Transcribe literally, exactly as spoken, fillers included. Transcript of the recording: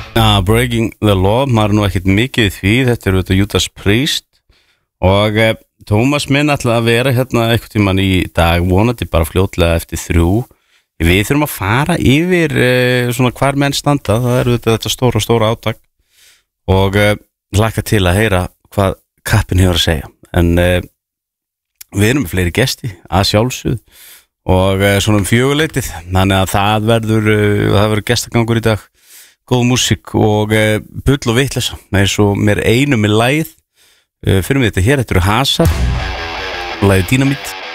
uh, Breaking the Law, maður er nú ekkert mikið í því, þetta er auðvitað Judas Priest og uh, Tómas minn ætlaði að vera hérna einhvern tímann í dag, vonandi bara fljótlega eftir þrjú. Við þurfum að fara yfir uh, svona hvar menn standa, það er auðvitað þetta stóra, stóra átak og uh, hlakka til að heyra hvað kappin hefur að segja. En uh, við erum með fleiri gesti að sjálfsögðu og uh, svona um fjöguleitið, þannig að það verður, uh, það verður gestagangur í dag, góð músík og uh, bull og vitleysa, eins og mér einu með lagið. Uh, fyrir mig þetta hér, þetta eru Hasar, lagið Dynamít.